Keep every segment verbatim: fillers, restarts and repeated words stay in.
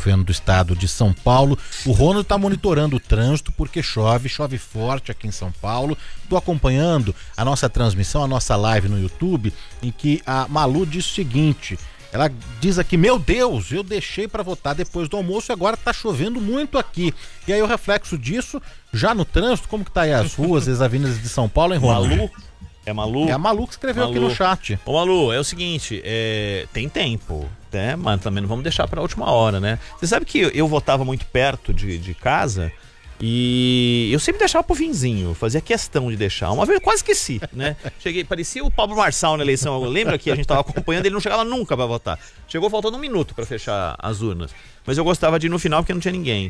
governo do estado de São Paulo. O Ronald está monitorando o trânsito porque chove, chove forte aqui em São Paulo. Estou acompanhando a nossa transmissão, a nossa live no YouTube, em que a Malu diz o seguinte: ela diz aqui, meu Deus, eu deixei para votar depois do almoço e agora tá chovendo muito aqui. E aí o reflexo disso, já no trânsito, como que tá aí as ruas, as avenidas de São Paulo, hein, Ronald? Malu? É Malu? É a Malu que escreveu Malu. aqui no chat. Ô Malu, é o seguinte, é, tem tempo, né? Mas também não vamos deixar pra última hora, né? Você sabe que eu votava muito perto de, de casa e eu sempre deixava pro vinzinho, fazia questão de deixar. Uma vez eu quase esqueci, né? Cheguei, parecia o Pablo Marçal na eleição. Lembra que a gente tava acompanhando, ele não chegava nunca pra votar. Chegou faltando um minuto pra fechar as urnas. Mas eu gostava de ir no final porque não tinha ninguém.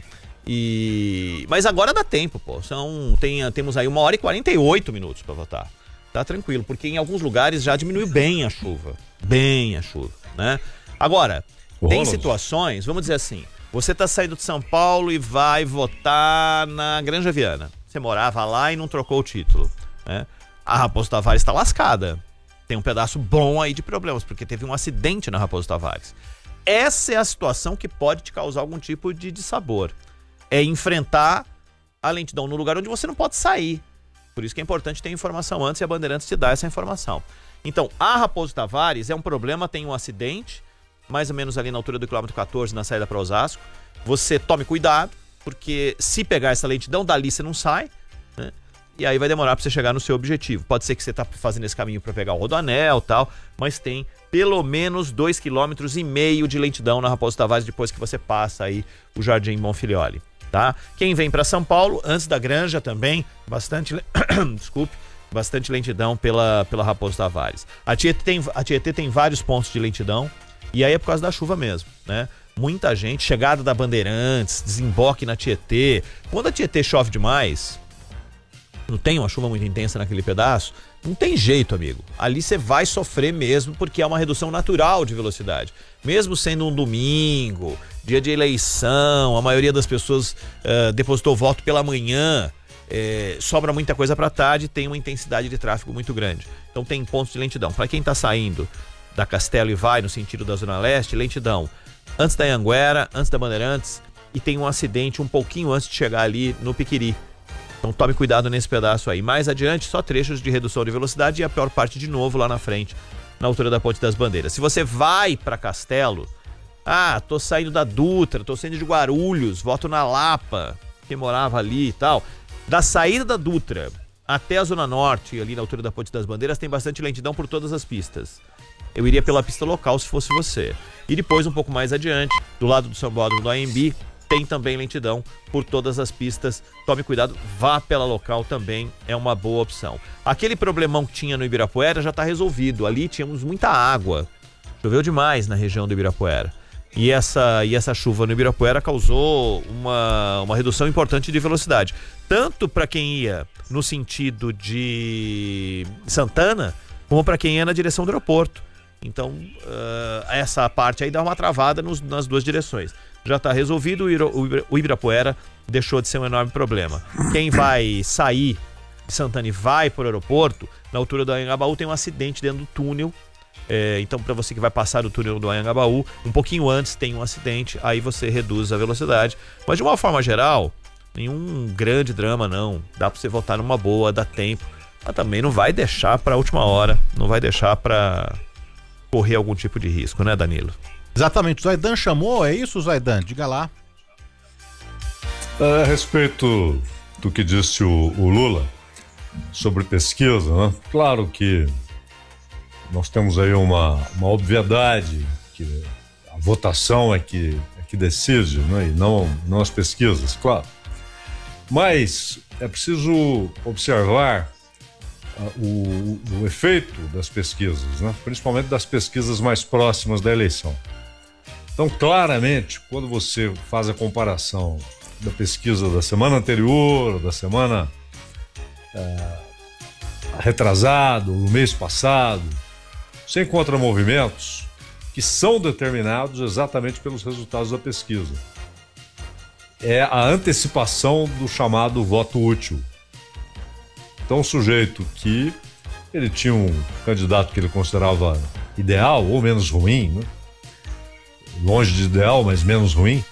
E... Mas agora dá tempo, pô. São, tem, temos aí uma hora e quarenta e oito minutos pra votar. Tá tranquilo, porque em alguns lugares já diminuiu bem a chuva. Bem a chuva, né? Agora, O tem Ronald. situações, vamos dizer assim, você tá saindo de São Paulo e vai votar na Granja Viana. Você morava lá e não trocou o título, né? A Raposo Tavares tá lascada. Tem um pedaço bom aí de problemas, porque teve um acidente na Raposo Tavares. Essa é a situação que pode te causar algum tipo de dissabor. É enfrentar a lentidão no lugar onde você não pode sair. Por isso que é importante ter informação antes e a Bandeirantes te dá essa informação. Então, a Raposo Tavares é um problema, tem um acidente, mais ou menos ali na altura do quilômetro catorze, na saída para Osasco. Você tome cuidado, porque se pegar essa lentidão, dali você não sai, né? E aí vai demorar para você chegar no seu objetivo. Pode ser que você tá fazendo esse caminho para pegar o Rodoanel e tal, mas tem pelo menos dois quilômetros e meio de lentidão na Raposo Tavares depois que você passa aí o Jardim Bonfilioli. Tá? Quem vem para São Paulo, antes da Granja também, bastante, desculpe, bastante lentidão pela, pela Raposo Tavares. A Tietê, tem, a Tietê tem vários pontos de lentidão, e aí é por causa da chuva mesmo, né? Muita gente, chegada da Bandeirantes, desemboque na Tietê. Quando a Tietê chove demais, não tem uma chuva muito intensa naquele pedaço, não tem jeito, amigo. Ali você vai sofrer mesmo, porque é uma redução natural de velocidade. Mesmo sendo um domingo, dia de eleição, a maioria das pessoas uh, depositou voto pela manhã, eh, sobra muita coisa para tarde, tem uma intensidade de tráfego muito grande. Então tem pontos de lentidão. Para quem está saindo da Castelo e vai no sentido da Zona Leste, lentidão antes da Anhanguera, antes da Bandeirantes, e tem um acidente um pouquinho antes de chegar ali no Piquiri. Então tome cuidado nesse pedaço aí. Mais adiante, só trechos de redução de velocidade e a pior parte de novo lá na frente, na altura da Ponte das Bandeiras. Se você vai para Castelo, ah, tô saindo da Dutra, tô saindo de Guarulhos, voto na Lapa, que morava ali e tal. Da saída da Dutra até a Zona Norte, ali na altura da Ponte das Bandeiras, tem bastante lentidão por todas as pistas. Eu iria pela pista local se fosse você. E depois, um pouco mais adiante, do lado do São Bódromo do A M B, tem também lentidão por todas as pistas. Tome cuidado, vá pela local também, é uma boa opção. Aquele problemão que tinha no Ibirapuera já está resolvido. Ali tínhamos muita água. Choveu demais na região do Ibirapuera. E essa, e essa chuva no Ibirapuera causou uma, uma redução importante de velocidade. Tanto para quem ia no sentido de Santana, como para quem ia na direção do aeroporto. Então, uh, essa parte aí dá uma travada nos, nas duas direções. Já está resolvido, o Ibirapuera deixou de ser um enorme problema. Quem vai sair de Santana e vai para o aeroporto, na altura do Anhangabaú tem um acidente dentro do túnel. É, então, para você que vai passar o túnel do Anhangabaú, um pouquinho antes tem um acidente, aí você reduz a velocidade. Mas de uma forma geral, nenhum grande drama não. Dá para você voltar numa boa, dá tempo. Mas também não vai deixar para a última hora, não vai deixar para correr algum tipo de risco, né, Danilo? Exatamente, o Zaidan chamou, é isso, Zaidan? Diga lá. A respeito do que disse o, o Lula sobre pesquisa, né? Claro que nós temos aí uma, uma obviedade, que a votação é que, é que decide, né? E não, não as pesquisas, claro. Mas é preciso observar O, o efeito das pesquisas, né? Principalmente das pesquisas mais próximas da eleição. Então, claramente, quando você faz a comparação da pesquisa da semana anterior, da semana é, retrasada, do mês passado, você encontra movimentos que são determinados exatamente pelos resultados da pesquisa. É a antecipação do chamado voto útil. Então, um sujeito que ele tinha um candidato que ele considerava ideal ou menos ruim, né? Longe de ideal, mas menos ruim,